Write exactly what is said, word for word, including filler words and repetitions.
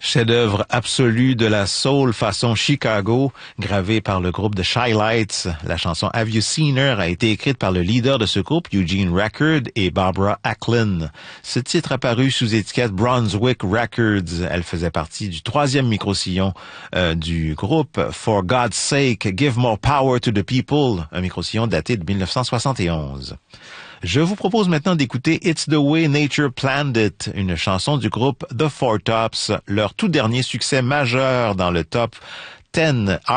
Chef-d'œuvre absolu de la soul façon Chicago, gravé par le groupe de Shy Lights. La chanson Have You Seen Her a été écrite par le leader de ce groupe, Eugene Record, et Barbara Acklin. Ce titre apparu sous étiquette Brunswick Records. Elle faisait partie du troisième micro-sillon euh, du groupe For God's Sake, Give More Power to the People, un micro-sillon daté de mille neuf cent soixante et onze. Je vous propose maintenant d'écouter It's the Way Nature Planned It, une chanson du groupe The Four Tops, leur tout dernier succès majeur dans le top dix